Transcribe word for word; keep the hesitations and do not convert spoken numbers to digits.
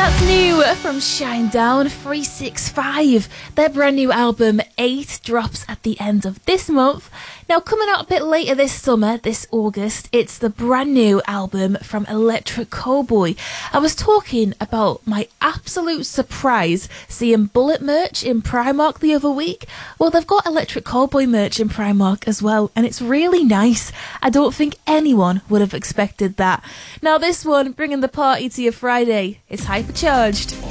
That's new from Shinedown three six five. Their brand new album eight drops at the end of this month. Now, coming out a bit later this summer, this August, it's the brand new album from Electric Callboy. I was talking about my absolute surprise seeing Bullet merch in Primark the other week. Well, they've got Electric Callboy merch in Primark as well, and it's really nice. I don't think anyone would have expected that. Now, this one, bringing the party to your Friday, is Hypercharged.